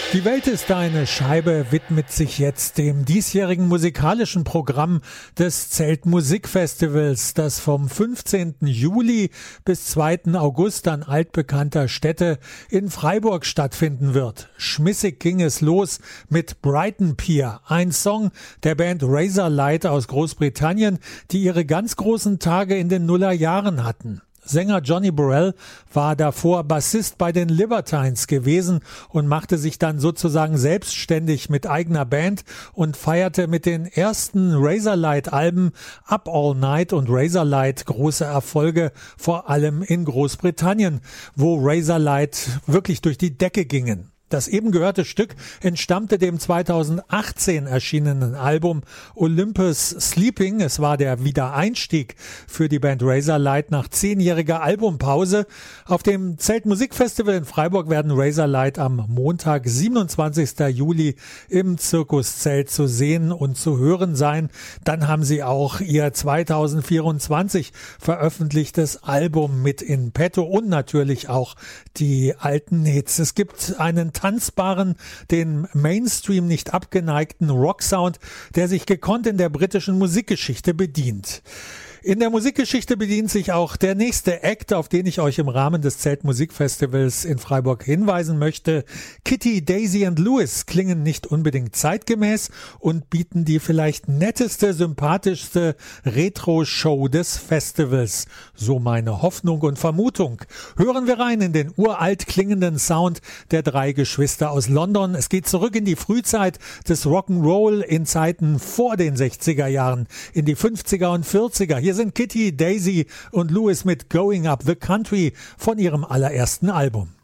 Die Welt ist eine Scheibe widmet sich jetzt dem diesjährigen musikalischen Programm des Zeltmusikfestivals, das vom 15. Juli bis 2. August an altbekannter Stätte in Freiburg stattfinden wird. Schmissig ging es los mit Brighton Pier, ein Song der Band Razorlight aus Großbritannien, die ihre ganz großen Tage in den Nullerjahren hatten. Sänger Johnny Burrell war davor Bassist bei den Libertines gewesen und machte sich dann sozusagen selbstständig mit eigener Band und feierte mit den ersten Razorlight-Alben Up All Night und Razorlight große Erfolge, vor allem in Großbritannien, wo Razorlight wirklich durch die Decke gingen. Das eben gehörte Stück entstammte dem 2018 erschienenen Album Olympus Sleeping. Es war der Wiedereinstieg für die Band Razorlight nach 10-jähriger Albumpause. Auf dem Zeltmusikfestival in Freiburg werden Razorlight am Montag, 27. Juli im Zirkuszelt zu sehen und zu hören sein. Dann haben sie auch ihr 2024 veröffentlichtes Album mit in petto und natürlich auch die alten Hits. Es gibt einen tanzbaren, den Mainstream nicht abgeneigten Rocksound, der sich gekonnt in der britischen Musikgeschichte bedient. In der Musikgeschichte bedient sich auch der nächste Act, auf den ich euch im Rahmen des Zeltmusikfestivals in Freiburg hinweisen möchte. Kitty, Daisy and Lewis klingen nicht unbedingt zeitgemäß und bieten die vielleicht netteste, sympathischste Retro-Show des Festivals. So meine Hoffnung und Vermutung. Hören wir rein in den uralt klingenden Sound der drei Geschwister aus London. Es geht zurück in die Frühzeit des Rock'n'Roll in Zeiten vor den 60er Jahren, in die 50er und 40er. Hier sind Kitty, Daisy und Lewis mit Going Up the Country von ihrem allerersten Album.